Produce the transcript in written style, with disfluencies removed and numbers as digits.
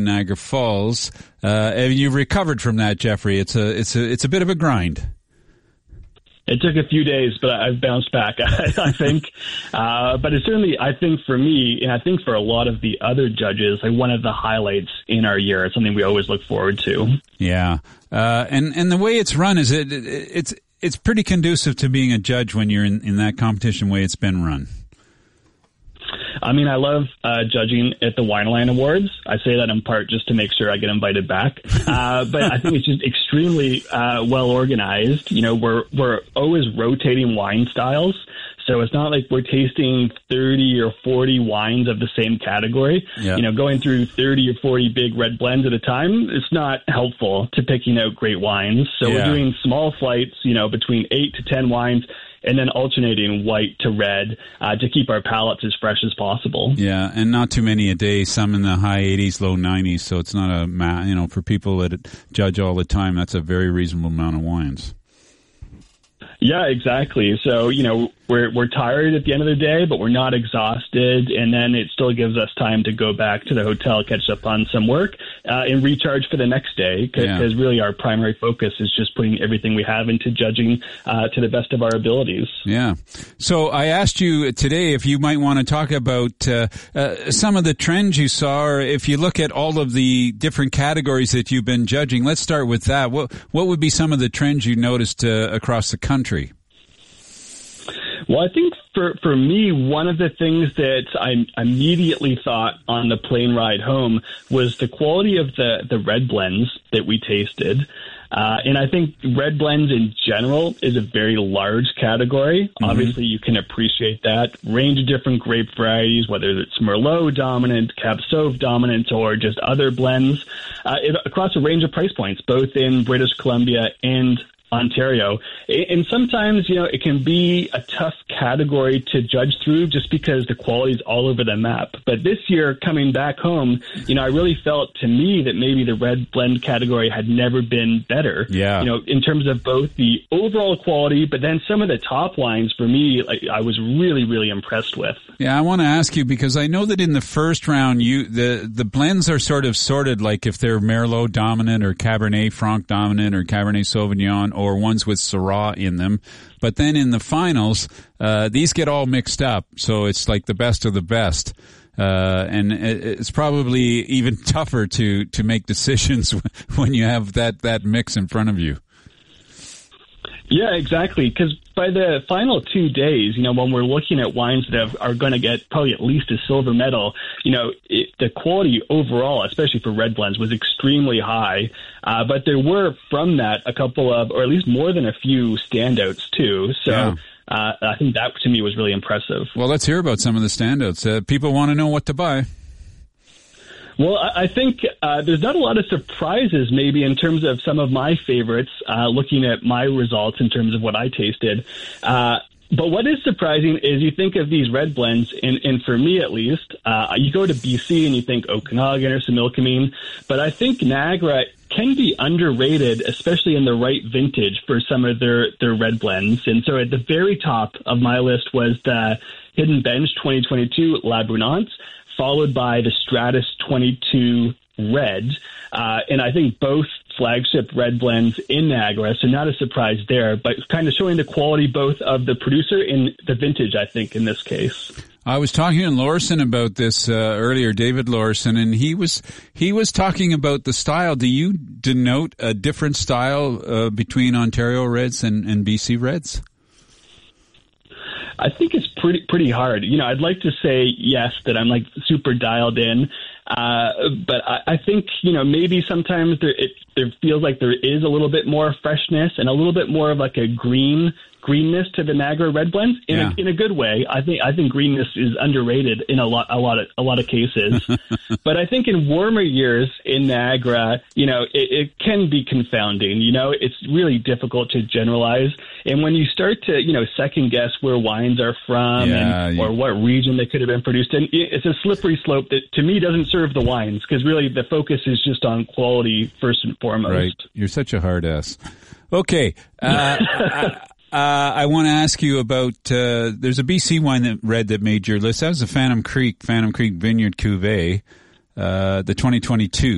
Niagara Falls. And you've recovered from that, Jeffrey. It's a bit of a grind. It took a few days, but I've bounced back, I think. But it's certainly, I think for me, and I think for a lot of the other judges, like one of the highlights in our year. It's something we always look forward to. Yeah. And the way it's run is it's pretty conducive to being a judge when you're in that competition way it's been run. I mean, I love judging at the Wine Line Awards. I say that in part just to make sure I get invited back. But I think it's just extremely well organized. You know, we're always rotating wine styles. So it's not like we're tasting 30 or 40 wines of the same category. Yeah. You know, going through 30 or 40 big red blends at a time, it's not helpful to picking out great wines. So we're doing small flights, you know, between 8 to 10 wines, and then alternating white to red to keep our palates as fresh as possible. Yeah, and not too many a day, some in the high 80s, low 90s. So it's not for people that judge all the time, that's a very reasonable amount of wines. Yeah, exactly. So, you know, we're tired at the end of the day, but we're not exhausted. And then it still gives us time to go back to the hotel, catch up on some work, and recharge for the next day. Because really our primary focus is just putting everything we have into judging to the best of our abilities. Yeah. So I asked you today if you might want to talk about some of the trends you saw, or if you look at all of the different categories that you've been judging. Let's start with that. What would be some of the trends you noticed across the country? Well, I think for me, one of the things that I immediately thought on the plane ride home was the quality of the red blends that we tasted. And I think red blends in general is a very large category. Mm-hmm. Obviously, you can appreciate that. Range of different grape varieties, whether it's Merlot dominant, Cab Sauv dominant, or just other blends, across a range of price points, both in British Columbia and Ontario. And sometimes, you know, it can be a tough category to judge through just because the quality is all over the map. But this year, coming back home, you know, I really felt to me that maybe the red blend category had never been better. Yeah. You know, in terms of both the overall quality, but then some of the top lines for me, I was really, really impressed with. Yeah, I want to ask you because I know that in the first round, the blends are sort of sorted, like if they're Merlot dominant or Cabernet Franc dominant or Cabernet Sauvignon, or ones with Syrah in them. But then in the finals, these get all mixed up. So it's like the best of the best. And it's probably even tougher to make decisions when you have that mix in front of you. Yeah, exactly. Because by the final 2 days, you know, when we're looking at wines that are going to get probably at least a silver medal, you know, the quality overall, especially for red blends, was extremely high. But there were from that a couple of, or at least more than a few standouts too. So yeah. I think that to me was really impressive. Well, let's hear about some of the standouts. People want to know what to buy. Well, I think there's not a lot of surprises maybe in terms of some of my favorites, looking at my results in terms of what I tasted. But what is surprising is you think of these red blends, and for me at least, you go to BC and you think Okanagan or Similkameen, but I think Niagara can be underrated, especially in the right vintage for some of their red blends. And so at the very top of my list was the Hidden Bench 2022 La Brunante, followed by the Stratus 22 Red. And I think both flagship red blends in Niagara, so not a surprise there, but kind of showing the quality both of the producer and the vintage, I think, in this case. I was talking to Lorison about this earlier, David Lorison, and he was talking about the style. Do you denote a different style between Ontario Reds and BC Reds? I think it's pretty hard. You know, I'd like to say yes, that I'm like super dialed in. But I think, you know, maybe sometimes there feels like there is a little bit more freshness and a little bit more of like a greenness to the Niagara red blends in a good way. I think greenness is underrated in a lot of cases. But I think in warmer years in Niagara, you know, it can be confounding. You know, it's really difficult to generalize. And when you start to, you know, second guess where wines are from or what region they could have been produced in, it's a slippery slope that to me doesn't serve the wines, because really the focus is just on quality first and foremost. Right. You're such a hard ass. Okay. I want to ask you about, there's a BC wine red that made your list. That was the Phantom Creek Vineyard Cuvée, the 2022.